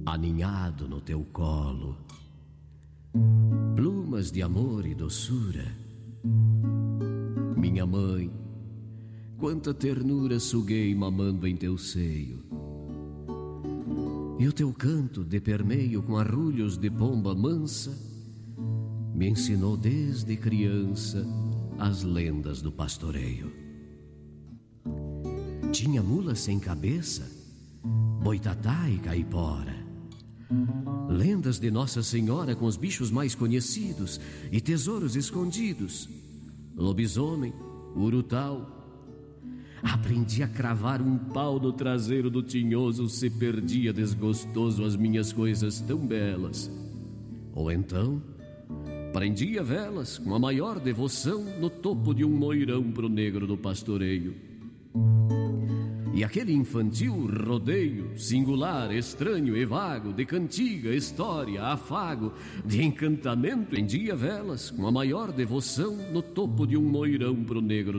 aninhado no teu colo, plumas de amor e doçura. Minha mãe, quanta ternura suguei mamando em teu seio, e o teu canto de permeio com arrulhos de pomba mansa me ensinou desde criança as lendas do pastoreio. Tinha mula sem cabeça, boitatá e caipora, lendas de Nossa Senhora com os bichos mais conhecidos e tesouros escondidos, lobisomem, urutau. Aprendi a cravar um pau no traseiro do tinhoso se perdia desgostoso as minhas coisas tão belas. Ou então, prendia velas com a maior devoção no topo de um moirão pro negro do pastoreio. E aquele infantil rodeio, singular, estranho e vago, de cantiga, história, afago, de encantamento, prendia velas com a maior devoção no topo de um moirão pro negro